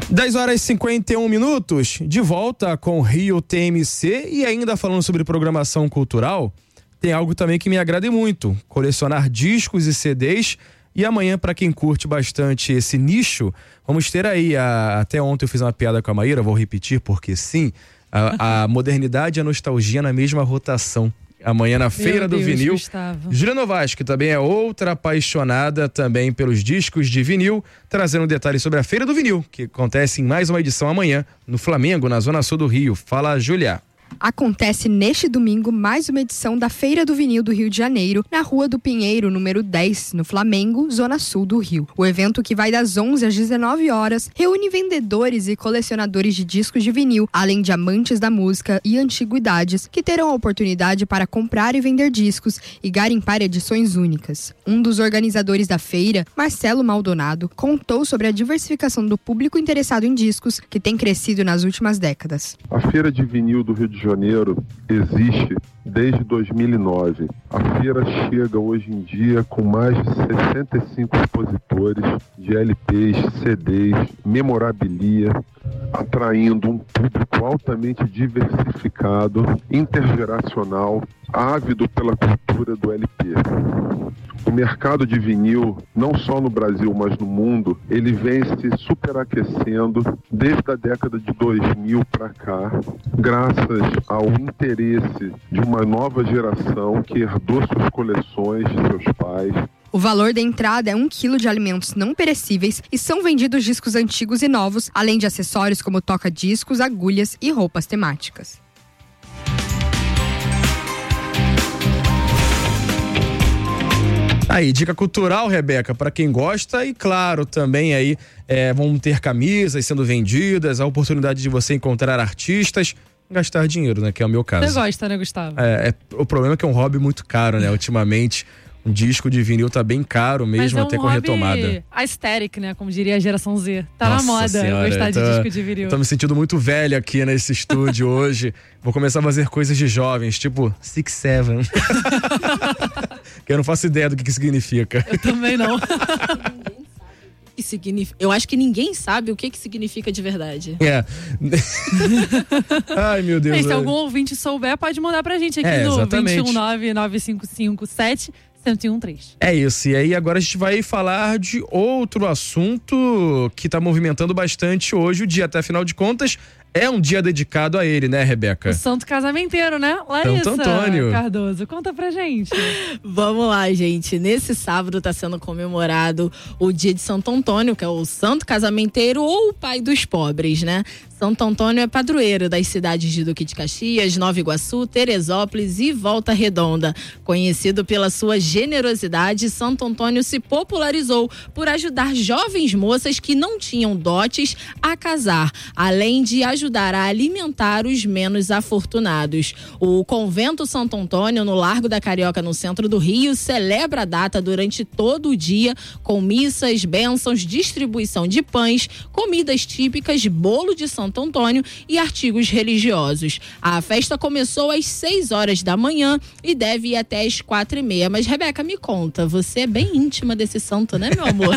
10h51, de volta com Rio TMC e ainda falando sobre programação cultural, tem algo também que me agrada muito, colecionar discos e CDs. E amanhã, para quem curte bastante esse nicho, vamos ter aí, até ontem eu fiz uma piada com a Maíra, vou repetir porque sim, a modernidade e a nostalgia na mesma rotação. Amanhã na Feira do Vinil, Juliana Novaes, também é outra apaixonada também pelos discos de vinil, trazendo detalhes sobre a Feira do Vinil, que acontece em mais uma edição amanhã no Flamengo, na Zona Sul do Rio. Fala, Júlia. Acontece neste domingo mais uma edição da Feira do Vinil do Rio de Janeiro, na Rua do Pinheiro, número 10, no Flamengo, Zona Sul do Rio. O evento, que vai das 11 às 19 horas, reúne vendedores e colecionadores de discos de vinil, além de amantes da música e antiguidades, que terão a oportunidade para comprar e vender discos e garimpar edições únicas. Um dos organizadores da feira, Marcelo Maldonado, contou sobre a diversificação do público interessado em discos, que tem crescido nas últimas décadas. A Feira de Vinil do Rio de Janeiro existe desde 2009. A feira chega hoje em dia com mais de 65 expositores de LPs, CDs, memorabilia, atraindo um público altamente diversificado, intergeracional, ávido pela cultura do LP. O mercado de vinil, não só no Brasil, mas no mundo, ele vem se superaquecendo desde a década de 2000 para cá, graças ao interesse de uma nova geração que herdou suas coleções de seus pais. O valor da entrada é 1 quilo de alimentos não perecíveis e são vendidos discos antigos e novos, além de acessórios como toca-discos, agulhas e roupas temáticas. Aí, dica cultural, Rebeca, para quem gosta, e claro, também aí vão ter camisas sendo vendidas, a oportunidade de você encontrar artistas, gastar dinheiro, né, que é o meu caso. Você gosta, né, Gustavo? O problema é que é um hobby muito caro, né, ultimamente. Um disco de vinil tá bem caro mesmo, até com a retomada. Aesthetic, né? Como diria a geração Z. Tá Nossa na moda senhora, gostar de disco de vinil. Tô me sentindo muito velho aqui nesse estúdio hoje. Vou começar a fazer coisas de jovens, tipo 6-7. Que eu não faço ideia do que significa. Eu também não. Eu acho que ninguém sabe o que significa de verdade. Ai, meu Deus. Se algum ouvinte souber, pode mandar pra gente aqui no 2199557 1013. É isso, e aí agora a gente vai falar de outro assunto que tá movimentando bastante hoje o dia, até afinal de contas, é um dia dedicado a ele, né, Rebeca? O santo casamenteiro, né? Larissa Santo Antônio Cardoso, conta pra gente. Vamos lá, gente. Nesse sábado tá sendo comemorado o dia de Santo Antônio, que é o santo casamenteiro ou o pai dos pobres, né? Santo Antônio é padroeiro das cidades de Duque de Caxias, Nova Iguaçu, Teresópolis e Volta Redonda. Conhecido pela sua generosidade, Santo Antônio se popularizou por ajudar jovens moças que não tinham dotes a casar, além de ajudar a alimentar os menos afortunados. O Convento Santo Antônio, no Largo da Carioca, no centro do Rio, celebra a data durante todo o dia com missas, bênçãos, distribuição de pães, comidas típicas, bolo de Santo Antônio e artigos religiosos. A festa começou às 6 horas da manhã e deve ir até às 4h30. Mas, Rebeca, me conta, você é bem íntima desse santo, né, meu amor?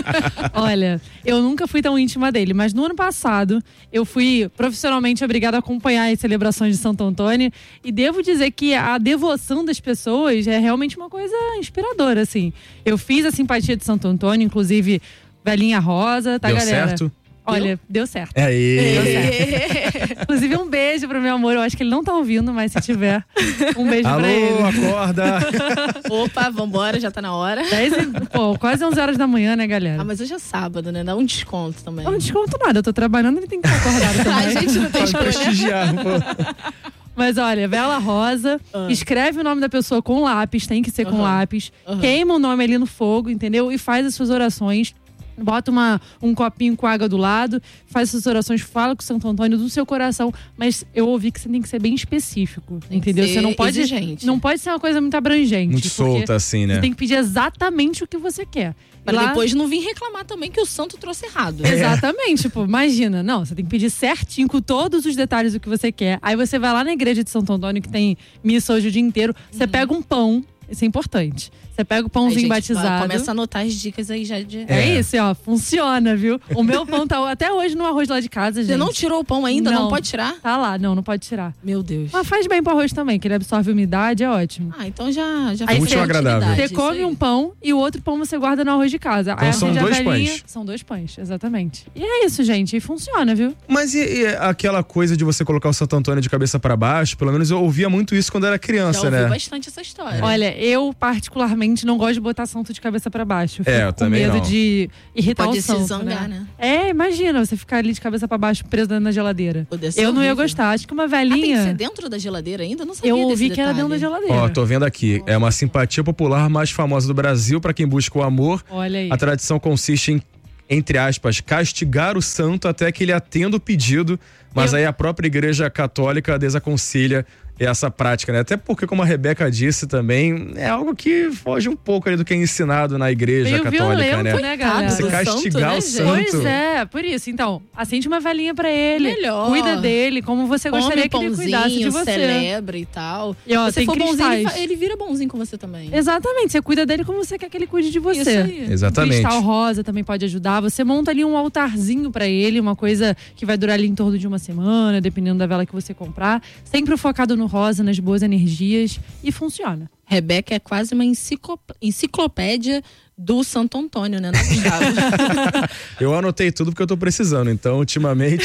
Olha, eu nunca fui tão íntima dele, mas no ano passado eu fui profissionalmente obrigada a acompanhar as celebrações de Santo Antônio e devo dizer que a devoção das pessoas é realmente uma coisa inspiradora, assim. Eu fiz a simpatia de Santo Antônio, inclusive Velhinha Rosa, tá, Deu galera? Certo? Olha, deu certo. Aí. Deu certo. Inclusive, um beijo pro meu amor. Eu acho que ele não tá ouvindo, mas se tiver, um beijo pra ele. Alô, acorda! Opa, vambora, já tá na hora. Quase 11 horas da manhã, né, galera? Ah, mas hoje é sábado, né? Dá um desconto também. Não desconto nada, eu tô trabalhando, ele tem que estar acordado também. A gente não tem Pode prestigiar, pô. Mas olha, vela rosa, escreve o nome da pessoa com lápis, tem que ser com lápis, queima o nome ali no fogo, entendeu? E faz as suas orações. Bota um copinho com água do lado, faz suas orações, fala com o Santo Antônio do seu coração, mas eu ouvi que você tem que ser bem específico, entendeu? Você não pode, não pode ser uma coisa muito abrangente. Muito solta assim, né? Você tem que pedir exatamente o que você quer. Pra depois não vir reclamar também que o santo trouxe errado. Exatamente, tipo, imagina. Não, você tem que pedir certinho com todos os detalhes do que você quer. Aí você vai lá na igreja de Santo Antônio, que tem missa hoje o dia inteiro, você pega um pão, Isso é importante. Você pega o pãozinho batizado. Começa a anotar as dicas aí já de... É isso, ó. Funciona, viu? O meu pão tá até hoje no arroz lá de casa, gente. Você não tirou o pão ainda? Não pode tirar? Tá lá, não pode tirar. Meu Deus. Mas faz bem pro arroz também, que ele absorve umidade, é ótimo. Então já aí muito agradável. Você come um pão e o outro pão você guarda no arroz de casa. Então aí são 2 pães. São 2 pães, exatamente. E é isso, gente. E funciona, viu? Mas e aquela coisa de você colocar o Santo Antônio de cabeça pra baixo? Pelo menos eu ouvia muito isso quando era criança, já né? ouvi bastante essa história. Olha, eu particularmente não gosto de botar santo de cabeça pra baixo. Eu também com medo não. de irritar Pode o santo, se zangar, né? Imagina você ficar ali de cabeça pra baixo preso dentro da geladeira. Eu não ia gostar. Acho que uma velhinha... tem que ser dentro da geladeira ainda? Não sabia Eu ouvi desse que era detalhe. dentro da geladeira. Ó, tô vendo aqui. É uma simpatia popular mais famosa do Brasil pra quem busca o amor. Olha aí. A tradição consiste em, entre aspas, castigar o santo até que ele atenda o pedido, mas aí a própria Igreja Católica desaconselha essa prática, né? Até porque, como a Rebeca disse também, é algo que foge um pouco ali do que é ensinado na Igreja Meio Católica, violento, né, galera? Você castigar o santo. Pois é, por isso. Então, acende uma velhinha pra ele. Melhor. Cuida dele, como você gostaria que ele cuidasse de você. Celebra e tal. E ó, se você tem for bonzinho, cristais. ele vira bonzinho com você também. Exatamente, você cuida dele como você quer que ele cuide de você. Isso aí. Exatamente. Cristal rosa também pode ajudar. Você monta ali um altarzinho pra ele, uma coisa que vai durar ali em torno de uma semana, dependendo da vela que você comprar. Sempre focado no rosa, nas boas energias, e funciona. Rebeca é quase uma enciclopédia do Santo Antônio, né, Gustavo? Eu anotei tudo porque eu tô precisando, então, ultimamente...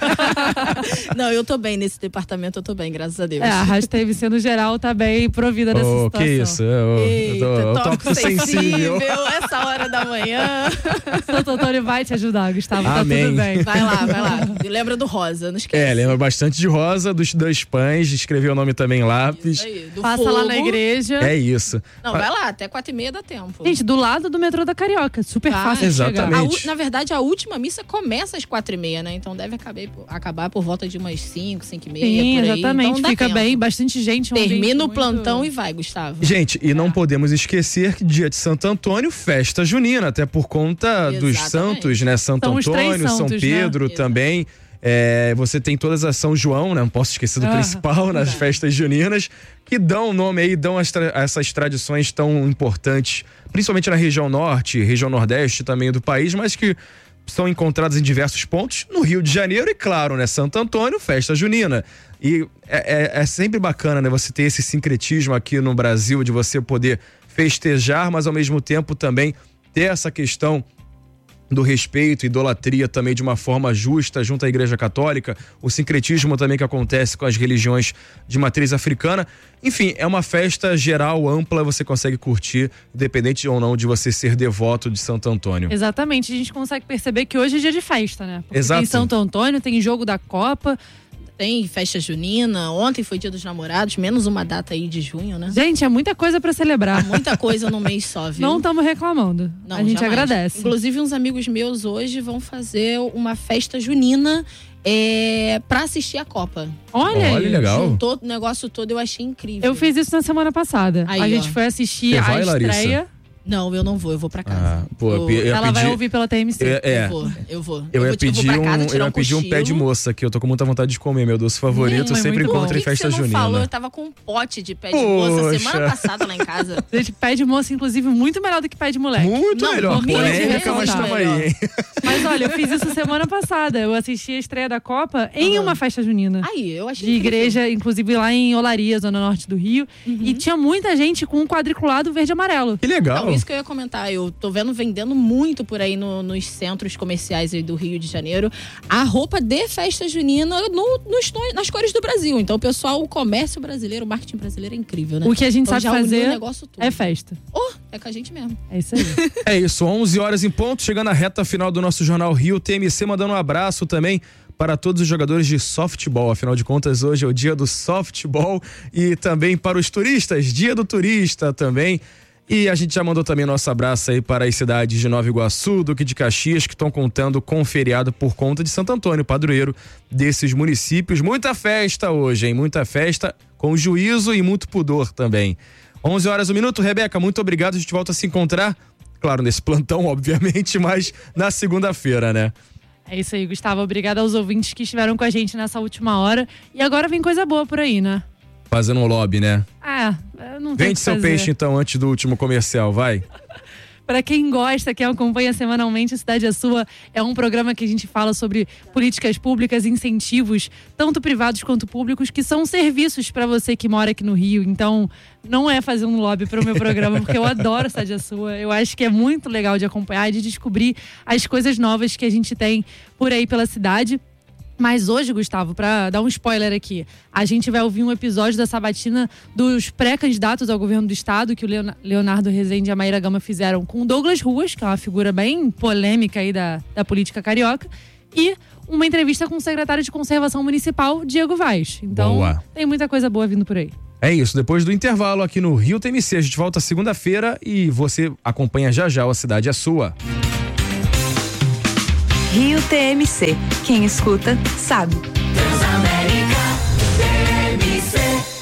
Não, eu tô bem nesse departamento, eu tô bem, graças a Deus. A Rádio TVC no geral tá bem provida nessa situação. Que isso? Eu toco sensível. Essa hora da manhã. Santo Antônio vai te ajudar, Gustavo. Amém. Tá tudo bem. Vai lá. E lembra do rosa, não esquece. Lembra bastante de rosa, dos 2 pães, escreveu o nome também em lápis. Isso aí, do Passa fogo. lá na igreja. É isso. Não, vai lá, até 4h30 dá tempo. Gente, do lado do metrô da Carioca. Super fácil de chegar. Exatamente. Na verdade, a última missa começa às 4h30, né? Então deve acabar por volta de umas 5, 5h30, Sim, por aí. exatamente. Então dá Fica tempo. bem, bastante gente. Termina o plantão e vai, Gustavo. Gente, e não podemos esquecer que dia de Santo Antônio, festa junina, até por conta dos santos, né? Santo São os 3 Antônio, São santos, Pedro né? também. Você tem todas as São João, né? Não posso esquecer do principal nas festas juninas, que dão nome aí, dão essas tradições tão importantes, principalmente na região norte, região nordeste também do país, mas que são encontradas em diversos pontos no Rio de Janeiro e, claro, né? Santo Antônio, festa junina. E é sempre bacana, né? Você ter esse sincretismo aqui no Brasil, de você poder festejar, mas ao mesmo tempo também ter essa questão do respeito, idolatria também de uma forma justa junto à Igreja Católica, o sincretismo também que acontece com as religiões de matriz africana. Enfim, é uma festa geral, ampla, você consegue curtir, independente ou não de você ser devoto de Santo Antônio. Exatamente, a gente consegue perceber que hoje é dia de festa, né? Porque Exato. tem Santo Antônio, tem jogo da Copa. Tem festa junina, ontem foi dia dos namorados, menos uma data aí de junho, né? Gente, é muita coisa pra celebrar. Muita coisa no mês só, viu? Não estamos reclamando. Não, a gente jamais. agradece. Inclusive, uns amigos meus hoje vão fazer uma festa junina pra assistir a Copa. Olha aí. legal. Juntou o negócio todo, eu achei incrível. Eu fiz isso na semana passada. Aí, a gente ó. foi assistir Você a vai, Larissa? estreia. Não, eu não vou, eu vou pra casa. Ela vai ouvir pela TMC. Eu vou. Eu ia vou pedir pra casa, tirar um pé de moça, que eu tô com muita vontade de comer, meu doce favorito, eu sempre muito encontro bom. em festa você não junina. falou? Eu tava com um pote de pé de moça Poxa. semana passada lá em casa. Gente, pé de moça, inclusive, muito melhor do que pé de moleque. Muito Não, melhor, por mim, polêmica, é mas muito tamo aí, melhor. hein? Mas olha, eu fiz isso semana passada. Eu assisti a estreia da Copa em uma festa junina. Aí, eu achei De incrível. igreja, inclusive lá em Olaria, zona norte do Rio. E tinha muita gente com um quadriculado verde e amarelo. Que legal. Não, isso que eu ia comentar. Eu tô vendendo muito por aí nos centros comerciais aí do Rio de Janeiro a roupa de festa junina nas cores do Brasil. Então, o comércio brasileiro, o marketing brasileiro é incrível, né? O que a gente Então, sabe já uniu fazer o negócio todo. é festa. É com a gente mesmo. É isso aí. É isso, 11 horas em ponto, chegando à reta final do nosso Jornal Rio TMC, mandando um abraço também para todos os jogadores de softball. Afinal de contas, hoje é o dia do softball, e também para os turistas, dia do turista também. E a gente já mandou também nosso abraço aí para as cidades de Nova Iguaçu, Duque de Caxias, que estão contando com o feriado por conta de Santo Antônio, padroeiro desses municípios. Muita festa hoje, hein? Muita festa com juízo e muito pudor também. 11 horas, 1 minuto. Rebeca, muito obrigado. A gente volta a se encontrar, claro, nesse plantão, obviamente, mas na segunda-feira, né? É isso aí, Gustavo. Obrigada aos ouvintes que estiveram com a gente nessa última hora. E agora vem coisa boa por aí, né? Fazendo um lobby, né? Não tem. Vende seu peixe então antes do último comercial, vai. Para quem gosta, quem acompanha semanalmente, Cidade é Sua é um programa que a gente fala sobre políticas públicas, incentivos, tanto privados quanto públicos, que são serviços para você que mora aqui no Rio. Então, não é fazer um lobby para o meu programa, porque eu adoro Cidade é Sua. Eu acho que é muito legal de acompanhar e de descobrir as coisas novas que a gente tem por aí pela cidade. Mas hoje, Gustavo, para dar um spoiler aqui, a gente vai ouvir um episódio da sabatina dos pré-candidatos ao governo do estado que o Leonardo Rezende e a Maíra Gama fizeram com o Douglas Ruas, que é uma figura bem polêmica aí da política carioca, e uma entrevista com o secretário de Conservação Municipal, Diego Vaz. Então, tem muita coisa boa vindo por aí. É isso, depois do intervalo aqui no Rio TMC, a gente volta segunda-feira e você acompanha já A Cidade é Sua. Rio TMC. Quem escuta, sabe. Transamérica TMC.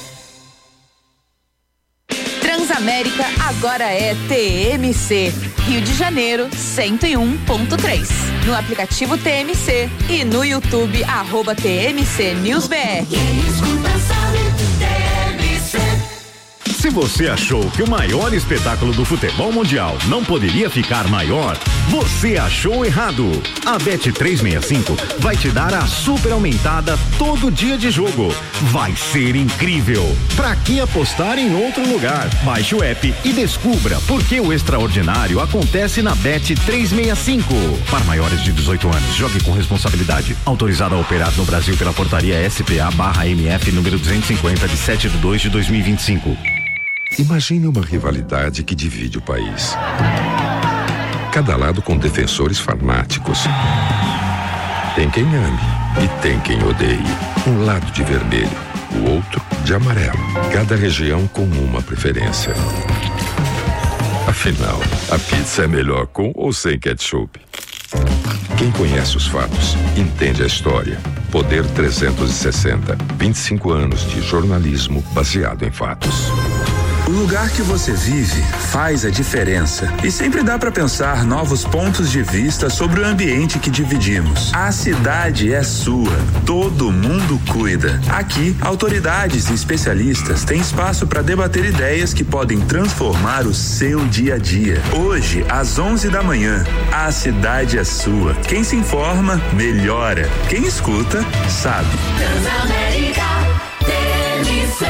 Transamérica agora é TMC. Rio de Janeiro, 101.3. No aplicativo TMC e no YouTube, @TMC News BR. Quem escuta sabe, TMC. Se você achou que o maior espetáculo do futebol mundial não poderia ficar maior, você achou errado. A Bet365 vai te dar a super aumentada todo dia de jogo. Vai ser incrível. Pra que apostar em outro lugar? Baixe o app e descubra por que o extraordinário acontece na Bet365. Para maiores de 18 anos, jogue com responsabilidade. Autorizado a operar no Brasil pela portaria SPA/MF número 250 de 7/2/2025. Imagine uma rivalidade que divide o país. Cada lado com defensores fanáticos. Tem quem ame e tem quem odeie. Um lado de vermelho, o outro de amarelo. Cada região com uma preferência. Afinal, a pizza é melhor com ou sem ketchup? Quem conhece os fatos, entende a história. Poder 360. 25 anos de jornalismo baseado em fatos. O lugar que você vive faz a diferença e sempre dá para pensar novos pontos de vista sobre o ambiente que dividimos. A cidade é sua, todo mundo cuida. Aqui, autoridades e especialistas têm espaço para debater ideias que podem transformar o seu dia a dia. Hoje, às 11 da manhã, a cidade é sua. Quem se informa, melhora. Quem escuta, sabe. Transamérica TMC.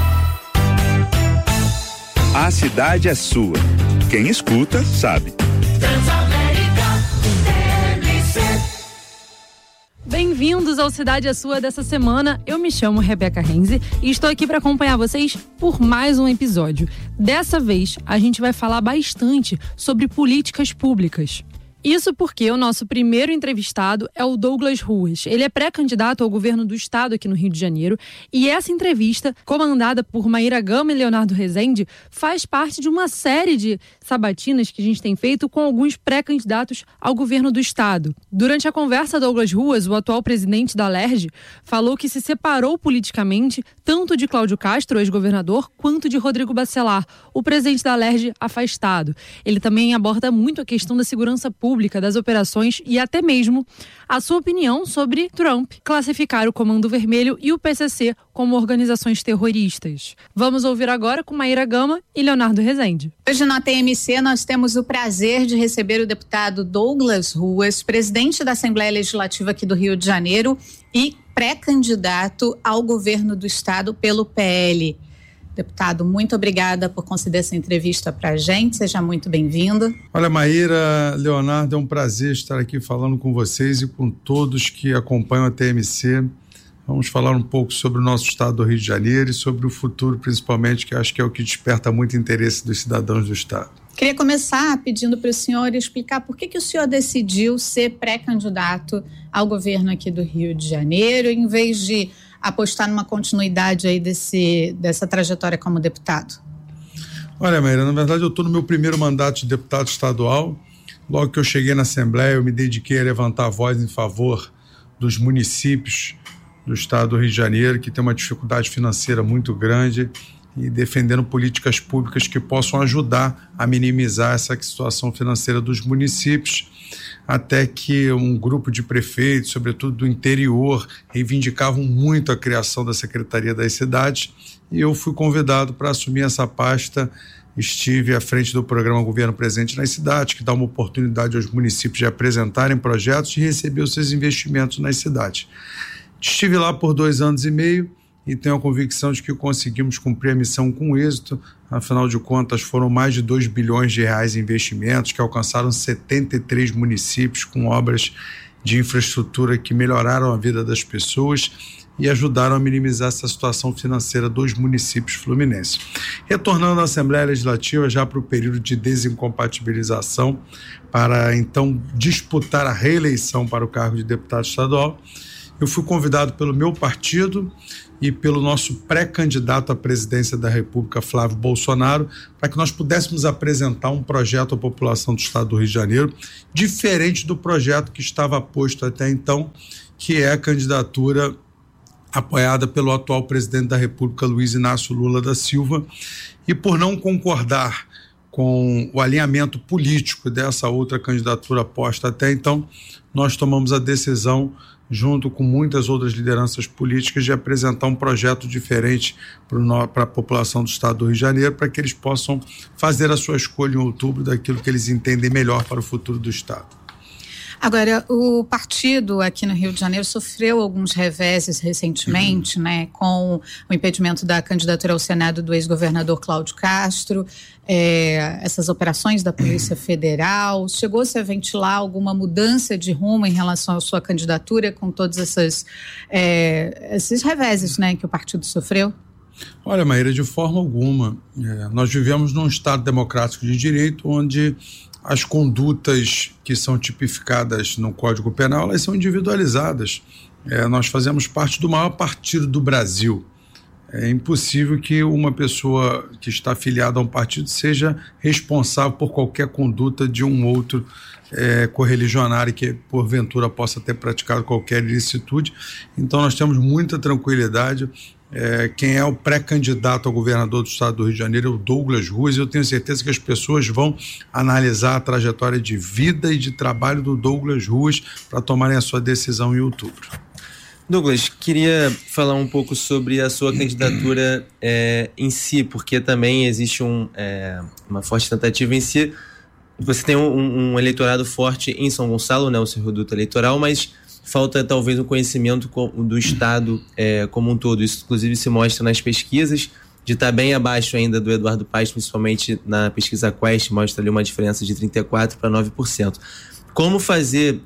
A cidade é sua. Quem escuta, sabe. Transamérica TMC. Bem-vindos ao Cidade é Sua dessa semana. Eu me chamo Rebeca Renze e estou aqui para acompanhar vocês por mais um episódio. Dessa vez, a gente vai falar bastante sobre políticas públicas. Isso porque o nosso primeiro entrevistado é o Douglas Ruas. Ele é pré-candidato ao governo do estado aqui no Rio de Janeiro e essa entrevista, comandada por Maíra Gama e Leonardo Rezende, faz parte de uma série de sabatinas que a gente tem feito com alguns pré-candidatos ao governo do estado. Durante a conversa, Douglas Ruas, o atual presidente da LERJ, falou que se separou politicamente tanto de Cláudio Castro, ex-governador, quanto de Rodrigo Bacelar, o presidente da LERJ afastado. Ele também aborda muito a questão da segurança pública, das operações e até mesmo a sua opinião sobre Trump classificar o Comando Vermelho e o PCC como organizações terroristas. Vamos ouvir agora com Maíra Gama e Leonardo Rezende. Hoje na TMC nós temos o prazer de receber o deputado Douglas Ruas, presidente da Assembleia Legislativa aqui do Rio de Janeiro e pré-candidato ao governo do estado pelo PL. Deputado, muito obrigada por conceder essa entrevista para a gente. Seja muito bem-vindo. Olha, Maíra, Leonardo, é um prazer estar aqui falando com vocês e com todos que acompanham a TMC. Vamos falar um pouco sobre o nosso estado do Rio de Janeiro e sobre o futuro, principalmente, que acho que é o que desperta muito interesse dos cidadãos do estado. Queria começar pedindo para o senhor explicar por que o senhor decidiu ser pré-candidato ao governo aqui do Rio de Janeiro, em vez de apostar numa continuidade aí dessa trajetória como deputado. Olha, Maíra, na verdade eu estou no meu primeiro mandato de deputado estadual. Logo que eu cheguei na Assembleia, eu me dediquei a levantar a voz em favor dos municípios do estado do Rio de Janeiro, que tem uma dificuldade financeira muito grande, e defendendo políticas públicas que possam ajudar a minimizar essa situação financeira dos municípios. até que um grupo de prefeitos, sobretudo do interior, reivindicavam muito a criação da Secretaria das Cidades, e eu fui convidado para assumir essa pasta. Estive à frente do programa Governo Presente nas Cidades, que dá uma oportunidade aos municípios de apresentarem projetos e receber os seus investimentos nas cidades. Estive lá por 2 anos e meio e tenho a convicção de que conseguimos cumprir a missão com êxito. Afinal de contas, foram mais de 2 bilhões de reais em investimentos que alcançaram 73 municípios com obras de infraestrutura que melhoraram a vida das pessoas e ajudaram a minimizar essa situação financeira dos municípios fluminenses. Retornando à Assembleia Legislativa já para o período de desincompatibilização, para então disputar a reeleição para o cargo de deputado estadual, eu fui convidado pelo meu partido e pelo nosso pré-candidato à presidência da República, Flávio Bolsonaro, para que nós pudéssemos apresentar um projeto à população do estado do Rio de Janeiro, diferente do projeto que estava posto até então, que é a candidatura apoiada pelo atual presidente da República, Luiz Inácio Lula da Silva, e por não concordar com o alinhamento político dessa outra candidatura posta até então, nós tomamos a decisão, junto com muitas outras lideranças políticas, de apresentar um projeto diferente para a população do estado do Rio de Janeiro, para que eles possam fazer a sua escolha em outubro daquilo que eles entendem melhor para o futuro do estado. Agora, o partido aqui no Rio de Janeiro sofreu alguns reveses recentemente, né, com o impedimento da candidatura ao Senado do ex-governador Cláudio Castro, essas operações da Polícia Federal. Chegou-se a ventilar alguma mudança de rumo em relação à sua candidatura com todos esses reveses, né, que o partido sofreu? Olha, Maíra, de forma alguma. Nós vivemos num Estado democrático de direito onde as condutas que são tipificadas no Código Penal, elas são individualizadas. Nós fazemos parte do maior partido do Brasil. É impossível que uma pessoa que está afiliada a um partido seja responsável por qualquer conduta de um outro correligionário que, porventura, possa ter praticado qualquer ilicitude. Então, nós temos muita tranquilidade. Quem é o pré-candidato ao governador do estado do Rio de Janeiro é o Douglas Ruas, e eu tenho certeza que as pessoas vão analisar a trajetória de vida e de trabalho do Douglas Ruas para tomarem a sua decisão em outubro. Douglas, queria falar um pouco sobre a sua candidatura em si, porque também existe uma forte tentativa em si. Você tem um eleitorado forte em São Gonçalo, né, o seu reduto eleitoral, mas falta talvez um conhecimento do Estado como um todo. Isso, inclusive, se mostra nas pesquisas, de estar bem abaixo ainda do Eduardo Paes, principalmente na pesquisa Quest, mostra ali uma diferença de 34% para 9%. Como fazer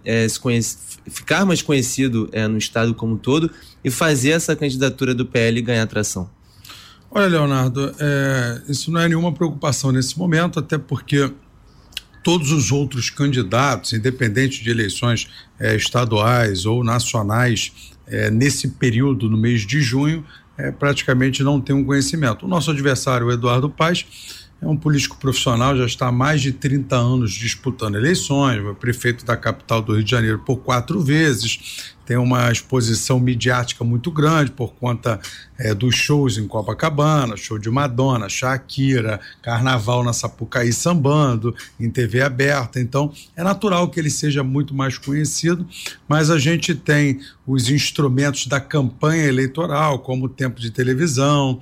ficar mais conhecido no Estado como um todo e fazer essa candidatura do PL ganhar atração? Olha, Leonardo, isso não é nenhuma preocupação nesse momento, até porque todos os outros candidatos, independente de eleições estaduais ou nacionais, nesse período, no mês de junho, praticamente não tem um conhecimento. O nosso adversário, o Eduardo Paes, é um político profissional, já está há mais de 30 anos disputando eleições, foi prefeito da capital do Rio de Janeiro por 4 vezes, tem uma exposição midiática muito grande por conta dos shows em Copacabana, show de Madonna, Shakira, Carnaval na Sapucaí sambando, em TV aberta. Então, é natural que ele seja muito mais conhecido, mas a gente tem os instrumentos da campanha eleitoral, como o tempo de televisão,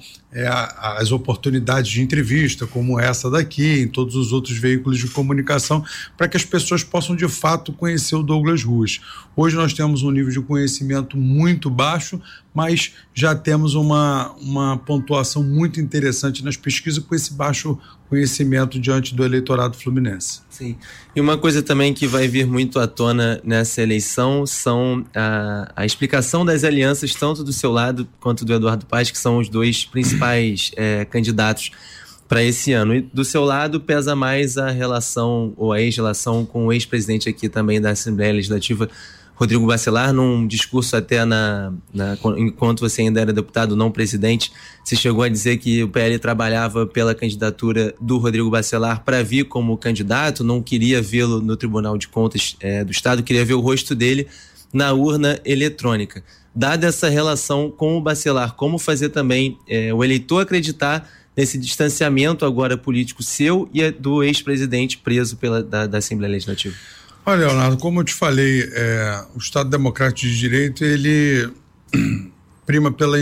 as oportunidades de entrevista, como essa daqui, em todos os outros veículos de comunicação, para que as pessoas possam, de fato, conhecer o Douglas Ruas. Hoje nós temos um nível de conhecimento muito baixo, mas já temos uma pontuação muito interessante nas pesquisas com esse baixo conhecimento diante do eleitorado fluminense. Sim. E uma coisa também que vai vir muito à tona nessa eleição são a explicação das alianças, tanto do seu lado quanto do Eduardo Paes, que são os dois principais candidatos para esse ano. E do seu lado pesa mais a relação, ou a ex-relação com o ex-presidente aqui também da Assembleia Legislativa, Rodrigo Bacelar, num discurso até enquanto você ainda era deputado, não presidente, você chegou a dizer que o PL trabalhava pela candidatura do Rodrigo Bacelar para vir como candidato, não queria vê-lo no Tribunal de Contas do Estado, queria ver o rosto dele na urna eletrônica. Dada essa relação com o Bacelar, como fazer também o eleitor acreditar nesse distanciamento agora político seu e do ex-presidente preso da Assembleia Legislativa? Olha, Leonardo, como eu te falei, o Estado Democrático de Direito, ele prima pela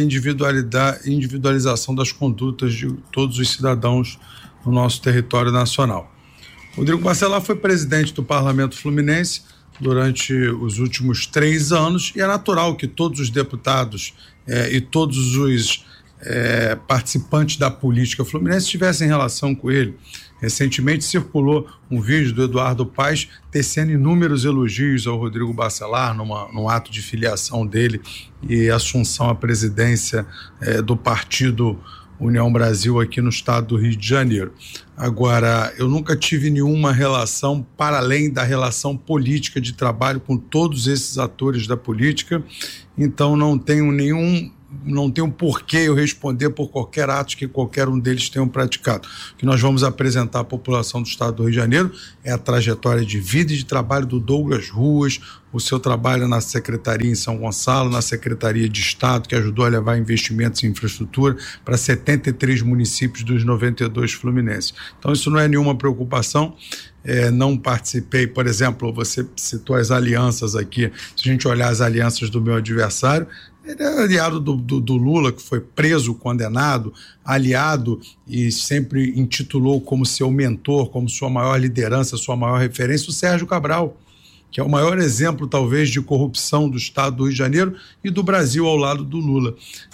individualização das condutas de todos os cidadãos no nosso território nacional. Rodrigo Bacelar foi presidente do Parlamento Fluminense durante os últimos 3 anos e é natural que todos os deputados e todos os participantes da política fluminense tivessem relação com ele. Recentemente circulou um vídeo do Eduardo Paes tecendo inúmeros elogios ao Rodrigo Bacelar num ato de filiação dele e assunção à presidência do partido União Brasil aqui no estado do Rio de Janeiro. Agora, eu nunca tive nenhuma relação para além da relação política de trabalho com todos esses atores da política, então não tenho porquê eu responder por qualquer ato que qualquer um deles tenham praticado. O que nós vamos apresentar à população do estado do Rio de Janeiro é a trajetória de vida e de trabalho do Douglas Ruas, o seu trabalho na Secretaria em São Gonçalo, na Secretaria de Estado, que ajudou a levar investimentos em infraestrutura para 73 municípios dos 92 fluminenses. Então isso não é nenhuma preocupação. Não participei, por exemplo, você citou as alianças aqui, se a gente olhar as alianças do meu adversário, ele é aliado do Lula, que foi preso, condenado, aliado e sempre intitulou como seu mentor, como sua maior liderança, sua maior referência, o Sérgio Cabral, que é o maior exemplo, talvez, de corrupção do estado do Rio de Janeiro e do Brasil ao lado do Lula.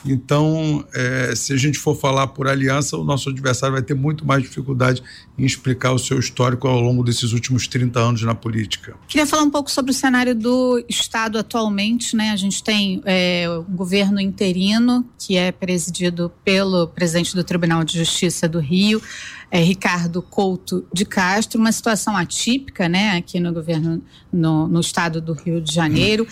Então, se a gente for falar por aliança, o nosso adversário vai ter muito mais dificuldade em explicar o seu histórico ao longo desses últimos 30 anos na política. Queria falar um pouco sobre o cenário do estado atualmente, né? A gente tem um governo interino, que é presidido pelo presidente do Tribunal de Justiça do Rio, Ricardo Couto de Castro, uma situação atípica, né, aqui no governo, no estado do Rio de Janeiro.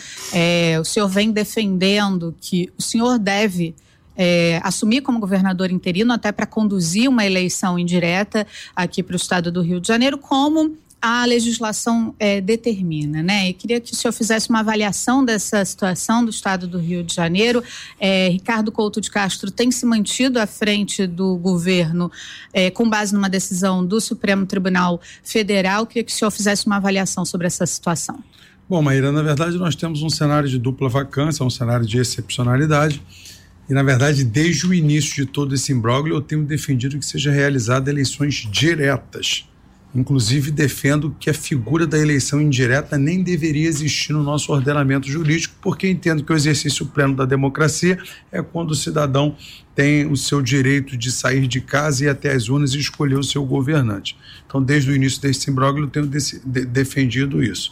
O senhor vem defendendo que o senhor deve assumir como governador interino até para conduzir uma eleição indireta aqui para o estado do Rio de Janeiro, como a legislação determina, né? E queria que o senhor fizesse uma avaliação dessa situação do estado do Rio de Janeiro. Ricardo Couto de Castro tem se mantido à frente do governo com base numa decisão do Supremo Tribunal Federal. Queria que o senhor fizesse uma avaliação sobre essa situação. Bom, Maíra, na verdade nós temos um cenário de dupla vacância, um cenário de excepcionalidade. E, na verdade, desde o início de todo esse imbróglio, eu tenho defendido que seja realizada eleições diretas. Inclusive, defendo que a figura da eleição indireta nem deveria existir no nosso ordenamento jurídico, porque entendo que o exercício pleno da democracia é quando o cidadão tem o seu direito de sair de casa e ir até as urnas e escolher o seu governante. Então, desde o início desse imbróglio, eu tenho defendido isso.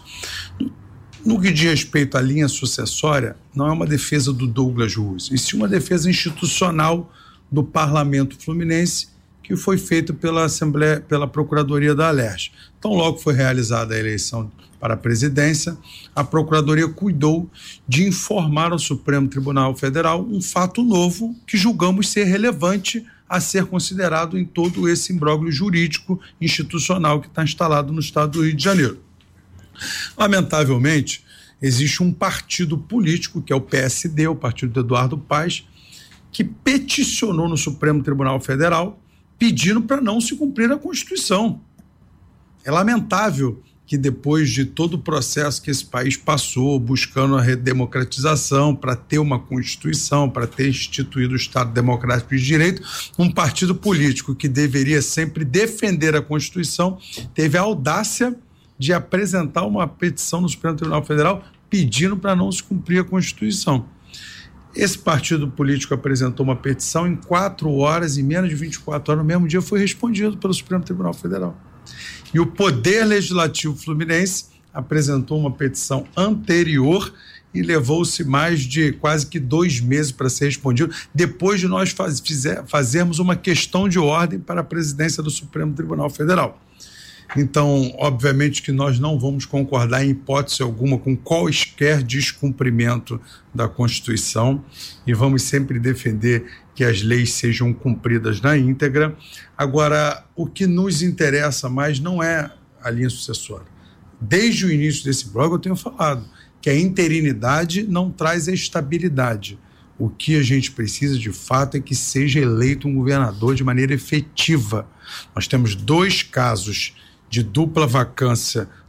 No que diz respeito à linha sucessória, não é uma defesa do Douglas Ruas, e sim uma defesa institucional do Parlamento Fluminense, que foi feito pela Assembleia, pela Procuradoria da Alerj. Então, logo foi realizada a eleição para a presidência, a Procuradoria cuidou de informar ao Supremo Tribunal Federal um fato novo que julgamos ser relevante a ser considerado em todo esse imbróglio jurídico institucional que está instalado no estado do Rio de Janeiro. Lamentavelmente, existe um partido político, que é o PSD, o partido do Eduardo Paes, que peticionou no Supremo Tribunal Federal pedindo para não se cumprir a Constituição. É lamentável que depois de todo o processo que esse país passou, buscando a redemocratização, para ter uma Constituição, para ter instituído o Estado Democrático de Direito, um partido político que deveria sempre defender a Constituição, teve a audácia de apresentar uma petição no Supremo Tribunal Federal pedindo para não se cumprir a Constituição. Esse partido político apresentou uma petição em 4 horas, em menos de 24 horas, no mesmo dia foi respondido pelo Supremo Tribunal Federal. E o Poder Legislativo Fluminense apresentou uma petição anterior e levou-se mais de quase que 2 meses para ser respondido, depois de nós fazermos uma questão de ordem para a presidência do Supremo Tribunal Federal. Então, obviamente que nós não vamos concordar em hipótese alguma com quaisquer descumprimento da Constituição e vamos sempre defender que as leis sejam cumpridas na íntegra. Agora, o que nos interessa mais não é a linha sucessória. Desde o início desse blog eu tenho falado que a interinidade não traz a estabilidade. O que a gente precisa, de fato, é que seja eleito um governador de maneira efetiva. Nós temos 2 casos de dupla vacância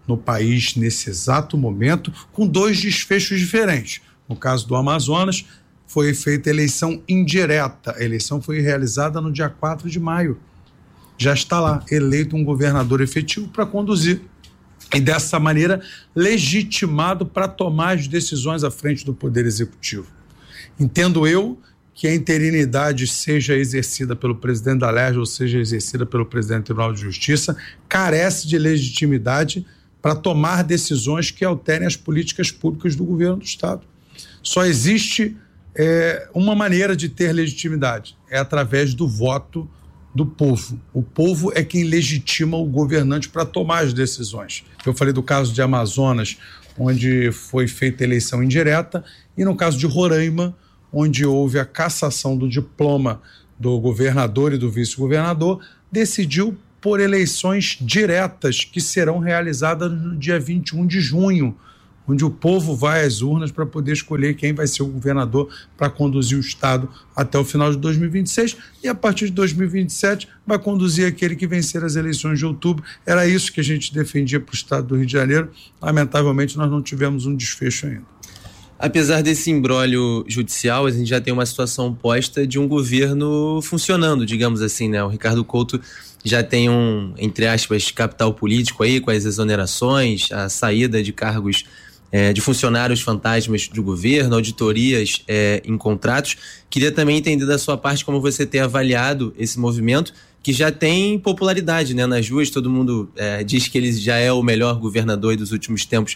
no país nesse exato momento, com 2 desfechos diferentes. No caso do Amazonas, foi feita eleição indireta. A eleição foi realizada no dia 4 de maio. Já está lá, eleito um governador efetivo para conduzir. E dessa maneira, legitimado para tomar as decisões à frente do Poder Executivo. Entendo eu que a interinidade seja exercida pelo presidente da LERJ ou seja exercida pelo presidente do Tribunal de Justiça, carece de legitimidade para tomar decisões que alterem as políticas públicas do governo do Estado. Só existe uma maneira de ter legitimidade, é através do voto do povo. O povo é quem legitima o governante para tomar as decisões. Eu falei do caso de Amazonas, onde foi feita eleição indireta, e no caso de Roraima, onde houve a cassação do diploma do governador e do vice-governador, decidiu por eleições diretas que serão realizadas no dia 21 de junho, onde o povo vai às urnas para poder escolher quem vai ser o governador para conduzir o Estado até o final de 2026 e a partir de 2027 vai conduzir aquele que vencer as eleições de outubro. Era isso que a gente defendia para o Estado do Rio de Janeiro. Lamentavelmente nós não tivemos um desfecho ainda. Apesar desse imbróglio judicial, a gente já tem uma situação posta de um governo funcionando, digamos assim, né? O Ricardo Couto já tem um, entre aspas, capital político aí, com as exonerações, a saída de cargos de funcionários fantasmas do governo, auditorias em contratos. Queria também entender da sua parte como você tem avaliado esse movimento, que já tem popularidade, né? Nas ruas, todo mundo diz que ele já é o melhor governador dos últimos tempos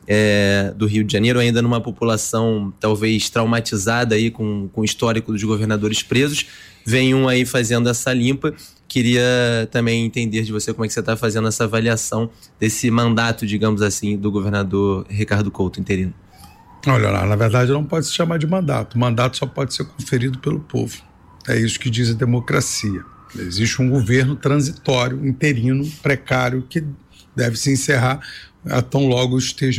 do Rio de Janeiro, ainda numa população talvez traumatizada aí com o histórico dos governadores presos. Vem um aí fazendo essa limpa. Queria também entender de você como é que você está fazendo essa avaliação desse mandato, digamos assim, do governador Ricardo Couto, interino. Olha lá, na verdade não pode se chamar de mandato. O mandato só pode ser conferido pelo povo. É isso que diz a democracia. Existe um governo transitório, interino, precário, que deve se encerrar tão logo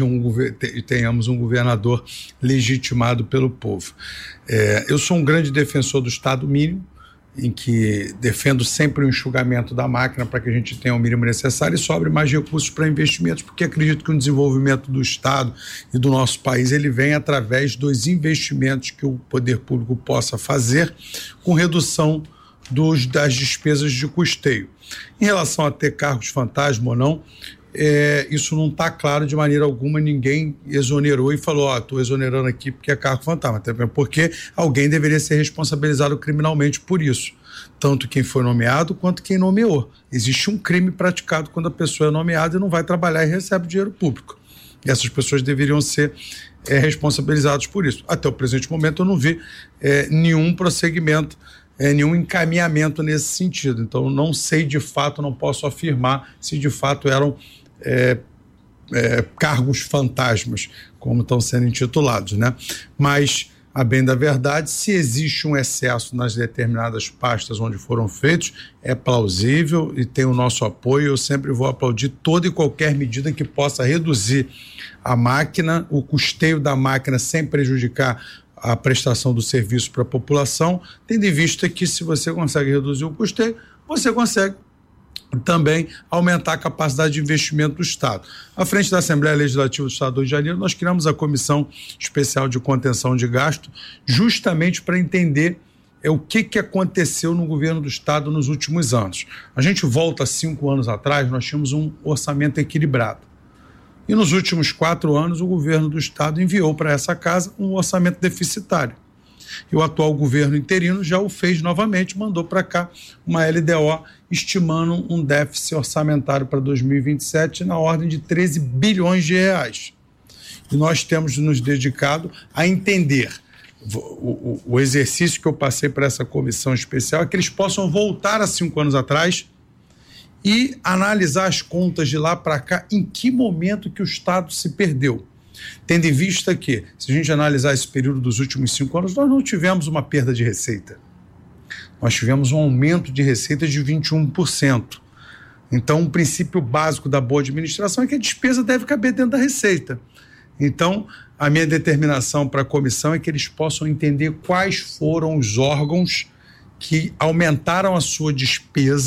tenhamos um governador legitimado pelo povo. Eu sou um grande defensor do Estado mínimo, em que defendo sempre o enxugamento da máquina para que a gente tenha o mínimo necessário e sobre mais recursos para investimentos, porque acredito que o desenvolvimento do Estado e do nosso país ele vem através dos investimentos que o poder público possa fazer com redução das despesas de custeio. Em relação a ter cargos fantasma ou não, isso não está claro de maneira alguma, ninguém exonerou e falou, estou exonerando aqui porque é cargo fantasma, até porque alguém deveria ser responsabilizado criminalmente por isso, tanto quem foi nomeado quanto quem nomeou. Existe um crime praticado quando a pessoa é nomeada e não vai trabalhar e recebe dinheiro público. E essas pessoas deveriam ser responsabilizadas por isso. Até o presente momento eu não vi nenhum prosseguimento, nenhum encaminhamento nesse sentido. Então não sei de fato, não posso afirmar se de fato eram cargos fantasmas, como estão sendo intitulados, né? Mas, a bem da verdade, se existe um excesso nas determinadas pastas onde foram feitos, é plausível e tem o nosso apoio. Eu sempre vou aplaudir toda e qualquer medida que possa reduzir a máquina, o custeio da máquina sem prejudicar a prestação do serviço para a população, tendo em vista que se você consegue reduzir o custeio, você consegue também aumentar a capacidade de investimento do Estado. À frente da Assembleia Legislativa do Estado do Rio de Janeiro, nós criamos a Comissão Especial de Contenção de Gasto, justamente para entender o que aconteceu no governo do Estado nos últimos anos. A gente volta 5 anos atrás, nós tínhamos um orçamento equilibrado. E nos últimos 4 anos, o governo do Estado enviou para essa casa um orçamento deficitário. E o atual governo interino já o fez novamente, mandou para cá uma LDO estimando um déficit orçamentário para 2027 na ordem de 13 bilhões de reais. E nós temos nos dedicado a entender o exercício que eu passei para essa comissão especial, é que eles possam voltar a 5 anos atrás e analisar as contas de lá para cá, em que momento que o Estado se perdeu. Tendo em vista que, se a gente analisar esse período dos últimos 5 anos, nós não tivemos uma perda de receita. Nós tivemos um aumento de receita de 21%. Então, um princípio básico da boa administração é que a despesa deve caber dentro da receita. Então, a minha determinação para a comissão é que eles possam entender quais foram os órgãos que aumentaram a sua despesa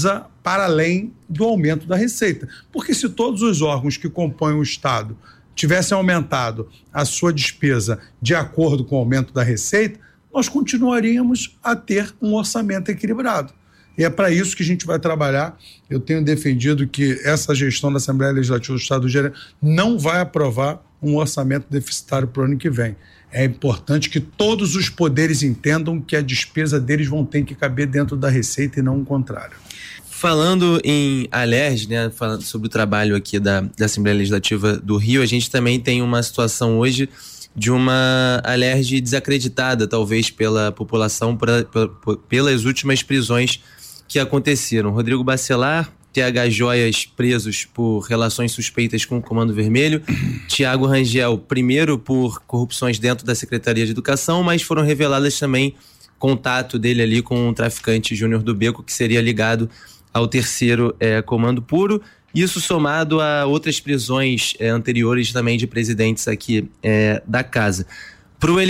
para além do aumento da receita. Porque se todos os órgãos que compõem o Estado tivessem aumentado a sua despesa de acordo com o aumento da receita, nós continuaríamos a ter um orçamento equilibrado. E é para isso que a gente vai trabalhar. Eu tenho defendido que essa gestão da Assembleia Legislativa do Estado do Rio de Janeiro não vai aprovar um orçamento deficitário para o ano que vem. É importante que todos os poderes entendam que a despesa deles vão ter que caber dentro da receita e não o contrário. Falando em Alerj, né, falando sobre o trabalho aqui da Assembleia Legislativa do Rio, a gente também tem uma situação hoje de uma Alerj desacreditada, talvez, pela população, pelas últimas prisões que aconteceram. Rodrigo Bacelar, TH Joias presos por relações suspeitas com o Comando Vermelho, Tiago Rangel, primeiro por corrupções dentro da Secretaria de Educação, mas foram reveladas também contato dele ali com o traficante Júnior do Beco, que seria ligado ao terceiro Comando Puro. Isso somado a outras prisões anteriores também de presidentes aqui da casa. Pro